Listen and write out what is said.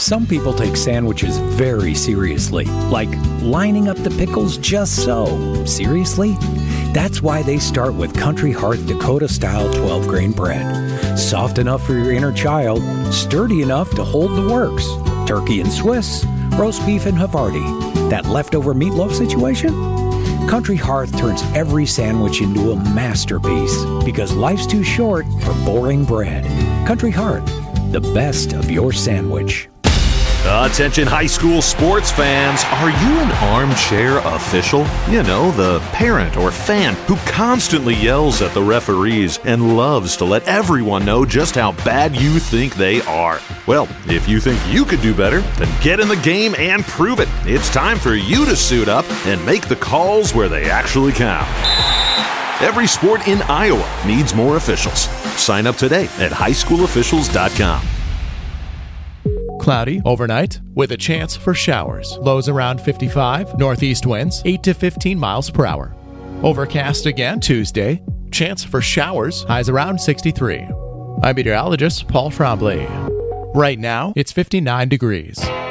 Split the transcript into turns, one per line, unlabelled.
Some people take sandwiches very seriously, like lining up the pickles just so. Seriously? That's why they start with Country Hearth Dakota-style 12-grain bread. Soft enough for your inner child, sturdy enough to hold the works. Turkey and Swiss, roast beef and Havarti. That leftover meatloaf situation? Country Hearth turns every sandwich into a masterpiece because life's too short for boring bread. Country Hearth, the best of your sandwich.
Attention high school sports fans, are you an armchair official? You know, the parent or fan who constantly yells at the referees and loves to let everyone know just how bad you think they are. Well, if you think you could do better, then get in the game and prove it. It's time for you to suit up and make the calls where they actually count. Every sport in Iowa needs more officials. Sign up today at highschoolofficials.com.
Cloudy overnight with a chance for showers. Lows around 55. Northeast winds 8 to 15 miles per hour. Overcast again Tuesday. Chance for showers. Highs around 63. I'm meteorologist Paul Trombley. Right now, it's 59 degrees.